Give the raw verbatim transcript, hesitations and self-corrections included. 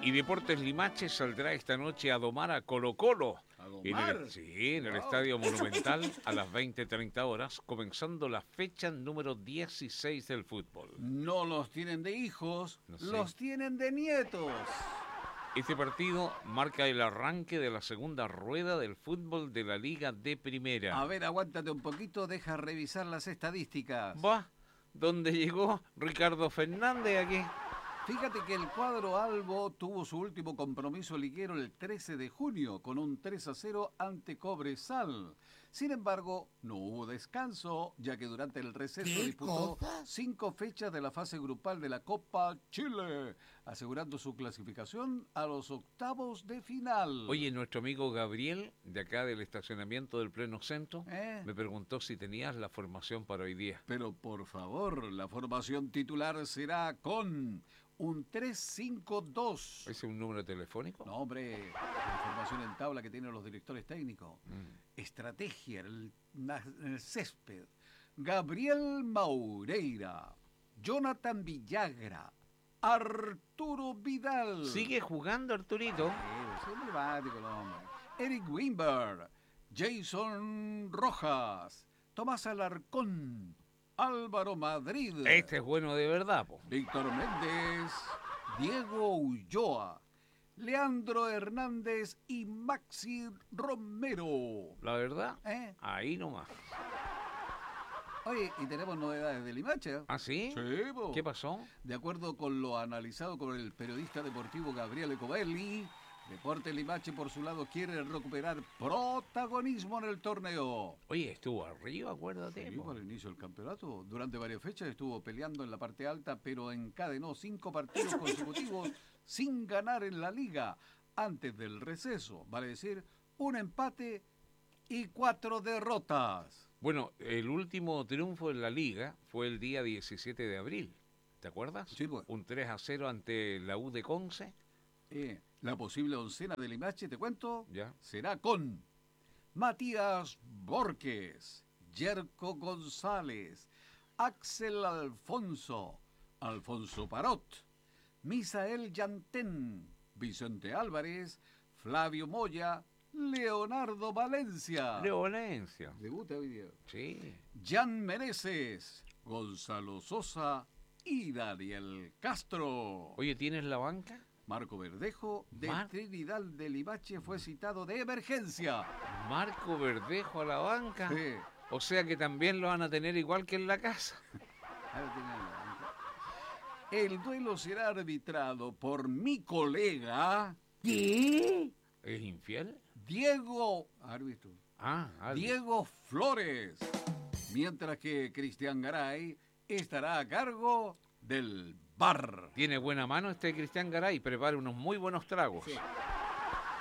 Y Deportes Limache saldrá esta noche a domar a Colo-Colo. ¿A En domar? el, sí, en el Wow. Estadio Monumental a las veinte treinta horas, comenzando la fecha número dieciséis del fútbol. No los tienen de hijos, No sé. los tienen de nietos. Este partido marca el arranque de la segunda rueda del fútbol de la Liga de Primera. A ver, aguántate un poquito, deja revisar las estadísticas. Va, ¿dónde llegó Ricardo Fernández aquí? Fíjate que el cuadro albo tuvo su último compromiso liguero el trece de junio con un tres a cero ante Cobresal. Sin embargo, no hubo descanso, ya que durante el receso disputó cinco fechas de la fase grupal de la Copa Chile, asegurando su clasificación a los octavos de final. Oye, nuestro amigo Gabriel, de acá del estacionamiento del Pleno Centro, ¿Eh? me preguntó si tenías la formación para hoy día. Pero por favor, la formación titular será con un tres cinco dos. ¿Ese es un número telefónico? No, hombre, la información en tabla que tienen los directores técnicos. Mm. Estrategia, el, el césped. Gabriel Maureira, Jonathan Villagra, Arturo Vidal. ¿Sigue jugando Arturito? Sí, es emblemático el hombre. Eric Wimber, Jason Rojas, Tomás Alarcón, Álvaro Madrid. Este es bueno de verdad, po. Víctor Méndez, Diego Ulloa, Leandro Hernández y Maxi Romero. La verdad, ¿Eh? ahí nomás. Oye, y tenemos novedades de Limache. ¿Ah, sí? Sí, po. ¿Qué pasó? De acuerdo con lo analizado por el periodista deportivo Gabriel Ecovelli, Deportes Limache por su lado quiere recuperar protagonismo en el torneo. Oye, estuvo arriba, acuérdate. Sí, po. al inicio del campeonato. Durante varias fechas estuvo peleando en la parte alta, pero encadenó cinco partidos consecutivos sin ganar en la liga antes del receso. Vale decir, un empate y cuatro derrotas. Bueno, el último triunfo en la liga fue el día diecisiete de abril. ¿Te acuerdas? Sí, pues. Un tres a cero ante la U de Conce. Eh, la posible oncena de Limache, te cuento, Ya. será con Matías Borges, Yerko González, Axel Alfonso, Alfonso Parot, Misael Yantén, Vicente Álvarez, Flavio Moya, Leonardo Valencia. Leo Valencia. Debuta hoy día. Sí. Jan Meneses, Gonzalo Sosa y Daniel Castro. Oye, ¿tienes la banca? Marco Verdejo de Mar- Trinidad de Limache fue citado de emergencia. Marco Verdejo a la banca. Sí. O sea que también lo van a tener igual que en la casa. Ahí lo tiene la banca. El duelo será arbitrado por mi colega ¿Qué? ¿Es infiel? Diego, árbitro, Ah, árbitro. Diego Flores, mientras que Cristian Garay estará a cargo del bar. Tiene buena mano este Cristian Garay, prepara unos muy buenos tragos. Sí.